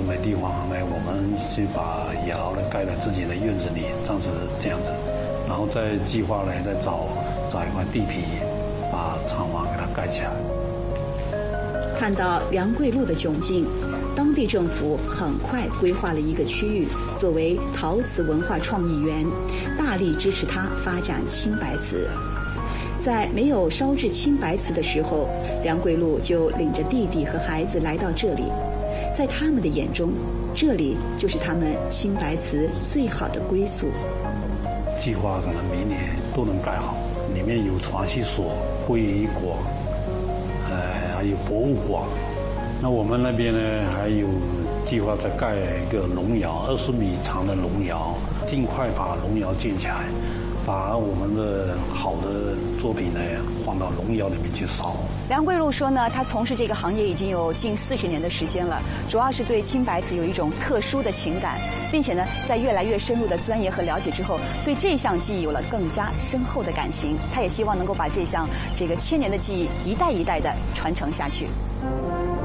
没地方呢，我们是把窑呢盖在自己的院子里，暂时这样子，然后再计划呢再找一块地皮，把厂房给它盖起来。 看到梁桂路的窘境，当地政府很快规划了一个区域作为陶瓷文化创意园，大力支持它发展青白瓷。在没有烧制青白瓷的时候，梁桂路就领着弟弟和孩子来到这里，在他们的眼中，这里就是他们青白瓷最好的归宿。 计划可能明年都能盖好，里面有传习所、归遗馆，还有博物馆。那我们那边呢，还有计划再盖一个龙窑，20米长的龙窑，尽快把龙窑建起来，把我们的好的作品呢放到龙窑里面去烧。 梁桂路说呢，他从事这个行业已经有近40年的时间了，主要是对青白瓷有一种特殊的情感，并且呢，在越来越深入的钻研和了解之后，对这项技艺有了更加深厚的感情。他也希望能够把这个1000年的技艺一代一代的传承下去。